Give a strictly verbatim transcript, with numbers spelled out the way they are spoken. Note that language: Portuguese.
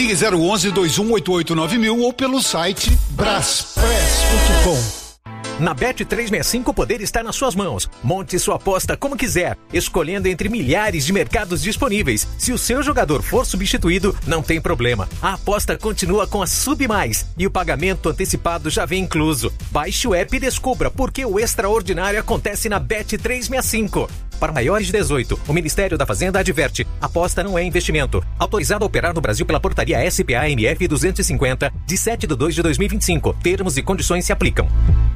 Ligue zero onze, dois um oito oito, nove mil ou pelo site braspress ponto com. Na Bet trezentos e sessenta e cinco o poder está nas suas mãos. Monte sua aposta como quiser, escolhendo entre milhares de mercados disponíveis. Se o seu jogador for substituído, não tem problema. A aposta continua com a Sub Mais e o pagamento antecipado já vem incluso. Baixe o app e descubra por que o extraordinário acontece na Bet trezentos e sessenta e cinco. Para maiores de dezoito, o Ministério da Fazenda adverte: aposta não é investimento. Autorizado a operar no Brasil pela portaria S P A M F duzentos e cinquenta, de sete de dois de dois mil e vinte e cinco. Termos e condições se aplicam.